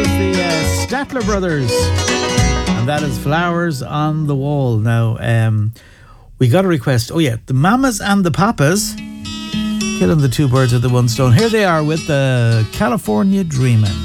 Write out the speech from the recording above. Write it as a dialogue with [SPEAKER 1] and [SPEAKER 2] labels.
[SPEAKER 1] is the Statler Brothers, and that is Flowers on the Wall. Now, we got a request. Oh yeah, the Mamas and the Papas, killing the two birds with the one stone. Here they are with the California Dreamin'.